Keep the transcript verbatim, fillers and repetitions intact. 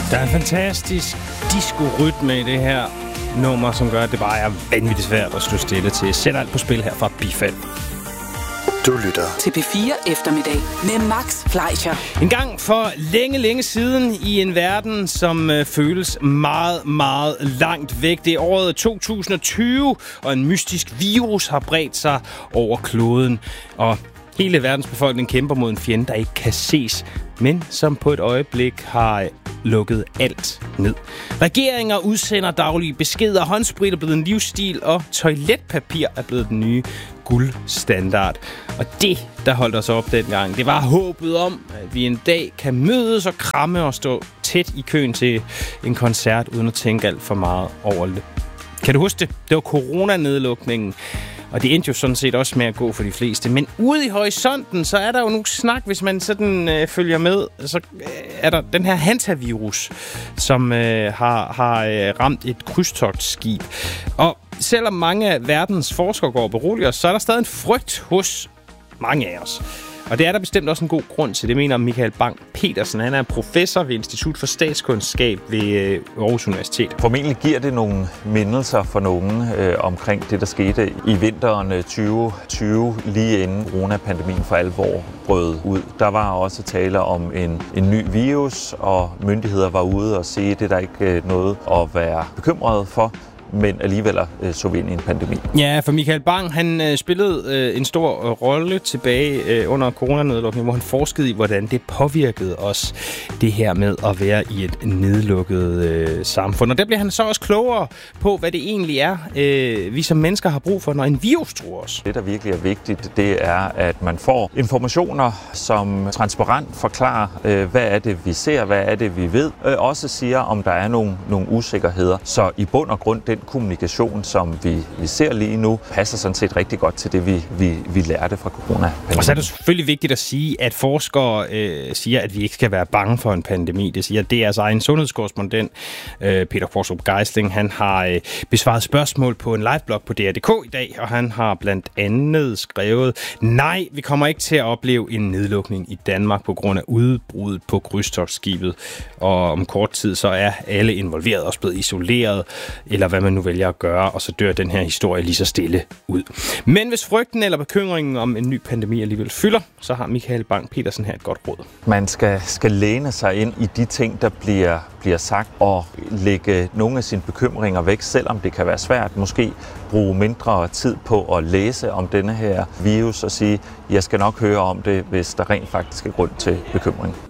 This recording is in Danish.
Der er en fantastisk disco-rytme i det her nummer, som gør, at det bare er vanvittigt svært at stå stille til. Sæt alt på spil her fra Bifald. Du lytter til P fire Eftermiddag med Max Fleischer. En gang for længe, længe siden i en verden, som øh, føles meget, meget langt væk. Det er året to tusind og tyve, og en mystisk virus har bredt sig over kloden. Og hele verdens befolkning kæmper mod en fjende, der ikke kan ses, men som på et øjeblik har lukket alt ned. Regeringer udsender daglige beskeder, håndsprit er blevet en livsstil, og toiletpapir er blevet den nye guldstandard. Og det, der holdt os op dengang, det var håbet om, at vi en dag kan mødes og kramme og stå tæt i køen til en koncert, uden at tænke alt for meget over det. Kan du huske det? Det var coronanedlukningen. Og det endte jo sådan set også med at gå for de fleste. Men ude i horisonten, så er der jo nu snak, hvis man sådan øh, følger med. Så øh, er der den her hantavirus, som øh, har, har øh, ramt et krydstogtskib. Og selvom mange af verdens forskere går og beroliger os, så er der stadig en frygt hos mange af os. Og det er der bestemt også en god grund til. Det mener Michael Bang Petersen. Han er professor ved Institut for Statskundskab ved Aarhus Universitet. Formentlig giver det nogle mindelser for nogen øh, omkring det, der skete i vinteren tyve tyve, lige inden coronapandemien for alvor brød ud. Der var også tale om en, en ny virus, og myndigheder var ude og sige, at det er der ikke noget at være bekymret for. Men alligevel øh, så vi ind i en pandemi. Ja, for Michael Bang, han øh, spillede øh, en stor øh, rolle tilbage øh, under coronanedlukningen, hvor han forskede i, hvordan det påvirkede os, det her med at være i et nedlukket øh, samfund. Og der bliver han så også klogere på, hvad det egentlig er, øh, vi som mennesker har brug for, når en virus truer os. Det, der virkelig er vigtigt, det er, at man får informationer, som transparent forklarer, øh, hvad er det, vi ser, hvad er det, vi ved. Øh, også siger, om der er nogle, nogle usikkerheder. Så i bund og grund, den kommunikation, som vi, vi ser lige nu, passer sådan set rigtig godt til det, vi, vi, vi lærte fra corona. Og så er det selvfølgelig vigtigt at sige, at forskere øh, siger, at vi ikke skal være bange for en pandemi. Det siger D R's egen sundhedskorrespondent, øh, Peter Kvartrup Geisling. Han har øh, besvaret spørgsmål på en liveblog på D R punktum d k i dag, og han har blandt andet skrevet, nej, vi kommer ikke til at opleve en nedlukning i Danmark på grund af udbruddet på krydstogtskibet. Og om kort tid, så er alle involveret også blevet isoleret, eller hvad man nu vælger at gøre, og så dør den her historie lige så stille ud. Men hvis frygten eller bekymringen om en ny pandemi alligevel fylder, så har Michael Bang Petersen her et godt råd. Man skal, skal læne sig ind i de ting, der bliver, bliver sagt, og lægge nogle af sine bekymringer væk, selvom det kan være svært. Måske bruge mindre tid på at læse om denne her virus og sige, jeg skal nok høre om det, hvis der rent faktisk er grund til bekymring.